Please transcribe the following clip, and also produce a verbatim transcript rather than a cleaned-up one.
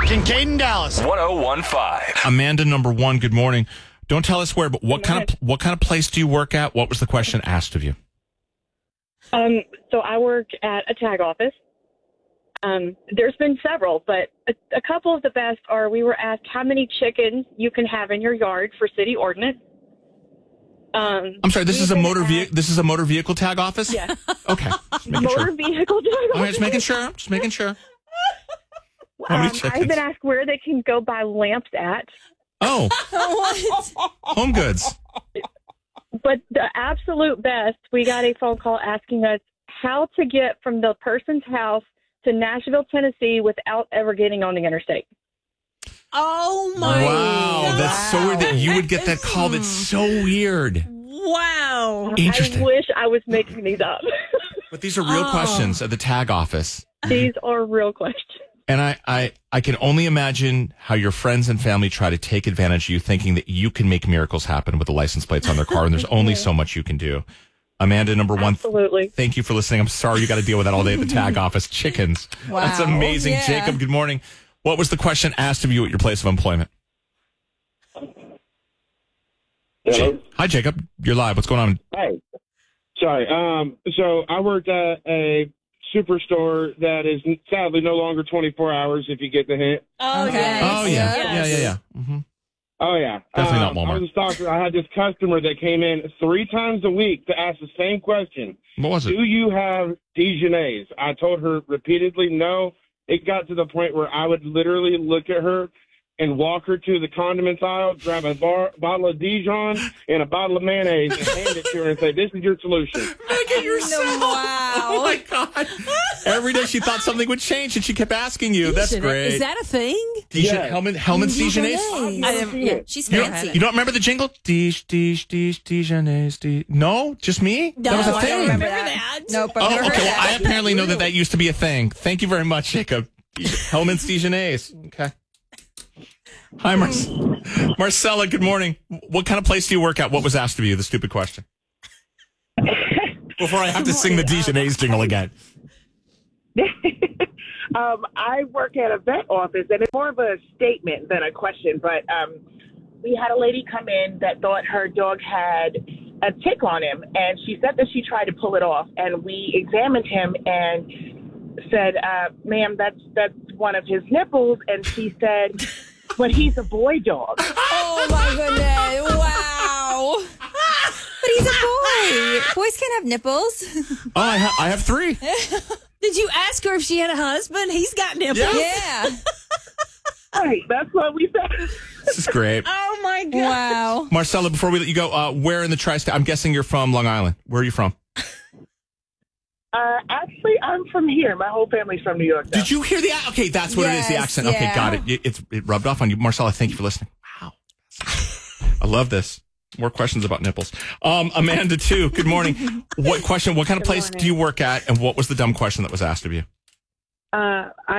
Kincaid in Dallas. one oh one point five. Amanda, number one, good morning. Don't tell us where, but what kind of what kind of place do you work at? What was the question asked of you? Um, so I work at a tag office. Um, there's been several, but a, a couple of the best are we were asked how many chickens you can have in your yard for city ordinance. Um, I'm sorry, this we've is a been motor asked- vehicle. This is a motor vehicle tag office. Yeah. Okay. Just making Motor sure. vehicle tag All right, office. just making sure. Just making sure. How many Um, chickens? I've been asked where they can go buy lamps at. Oh, What? home goods. But the absolute best, we got a phone call asking us how to get from the person's house to Nashville, Tennessee without ever getting on the interstate. Oh my! Wow, God. that's so weird that you would get that call. That's so weird. Wow. Interesting. I wish I was making these up. But these are real Oh. questions at the tag office. These are real questions. And I, I, I can only imagine how your friends and family try to take advantage of you, thinking that you can make miracles happen with the license plates on their car, and there's only so much you can do. Amanda, number one, Absolutely. thank you for listening. I'm sorry you got to deal with that all day at the tag office. Chickens. Wow. That's amazing. Yeah. Jacob, good morning. What was the question asked of you at your place of employment? Hello? Hi, Jacob. You're live. What's going on? Hey. Sorry. Um, so I worked at a superstore that is sadly no longer twenty-four hours, if you get the hint. Oh, Okay. yes. Oh, yeah. Yes. Yeah, yeah, yeah. hmm Oh, yeah. Definitely Um, not Walmart. I was a stalker. I had this customer that came in three times a week to ask the same question. What was it? Do you have Dijonnaise? I told her repeatedly no. It got to the point where I would literally look at her and walk her to the condiments aisle, grab a bar, bottle of Dijon and a bottle of mayonnaise and hand it to her and say, this is your solution. Make it yourself. Wow. Oh, my God. Every day she thought something would change, and she kept asking you. That's Dijon- great. Is that a thing? Dijon, Yeah. Hellman, Hellman's Dijonnaise? Dijonnaise. I have- Yeah, she's You don't, fancy. you don't remember the jingle? Dish, dish, dish, Dijonnaise, dish. No? Just me? No, that was a I thing. don't remember that. Nope, I've Oh, never okay. heard Well, that. I apparently know that that used to be a thing. Thank you very much, Jacob. Hellman's Dijonnaise. Okay. Hi, Mar- Marcella. Good morning. What kind of place do you work at? What was asked of you? The stupid question. Before I have to sing the Dijonnaise jingle again. um, I work at a vet office, and it's more of a statement than a question. But um, we had a lady come in that thought her dog had a tick on him, and she said that she tried to pull it off. And we examined him and said, uh, "Ma'am, that's that's one of his nipples." And she said, "But he's a boy dog." Oh my goodness! Wow. But he's a boy. Boys can't have nipples. Oh, I, ha- I have three. Did you ask her if she had a husband? He's got nipples. Yeah. Right, that's what we said. This is great. Oh, my God. Wow. Marcella, before we let you go, uh, where in the tri-state? I'm guessing you're from Long Island. Where are you from? Uh, actually, I'm from here. My whole family's from New York. though. Did you hear the? Okay, that's what it is. The Yes, accent. Okay, yeah. got it. it. It's it rubbed off on you, Marcella. Thank you for listening. Wow, I love this. More questions about nipples. Um, Amanda, too. Good morning. What question? What kind of Good place morning. do you work at? And what was the dumb question that was asked of you? Uh,